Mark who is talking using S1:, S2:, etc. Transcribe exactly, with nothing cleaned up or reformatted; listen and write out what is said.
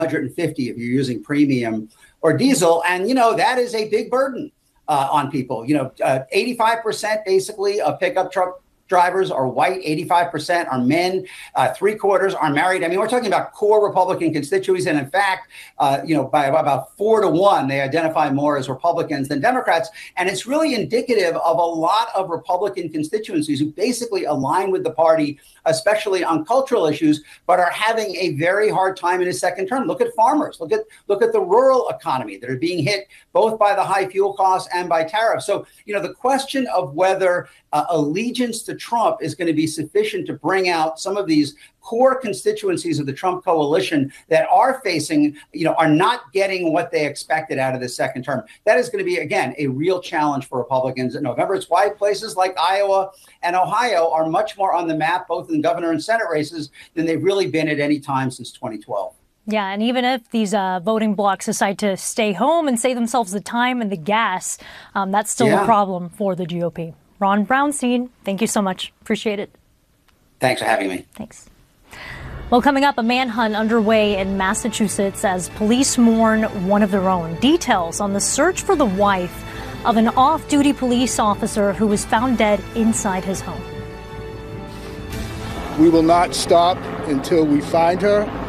S1: hundred fifty if you're using premium or diesel. And, you know, that is a big burden uh, on people. You know, uh, eighty-five percent basically of pickup truck drivers are white, eighty-five percent are men, uh, three quarters are married. I mean, we're talking about core Republican constituencies. And in fact, uh, you know, by about four to one, they identify more as Republicans than Democrats. And it's really indicative of a lot of Republican constituencies who basically align with the party, especially on cultural issues, but are having a very hard time in his second term. Look at farmers. Look at look at the rural economy that are being hit both by the high fuel costs and by tariffs. So, you know, the question of whether uh, allegiance to Trump is going to be sufficient to bring out some of these core constituencies of the Trump coalition that are facing, you know, are not getting what they expected out of the second term. That is going to be, again, a real challenge for Republicans in November. It's why places like Iowa and Ohio are much more on the map, both in governor and Senate races, than they've really been at any time since twenty twelve.
S2: Yeah, and even if these uh, voting blocs decide to stay home and save themselves the time and the gas, um, that's still yeah. a problem for the G O P. Ron Brownstein, thank you so much. Appreciate it.
S1: Thanks for having me.
S2: Thanks. Well, coming up, a manhunt underway in Massachusetts as police mourn one of their own. Details on the search for the wife of an off-duty police officer who was found dead inside his home.
S3: We will not stop until we find her.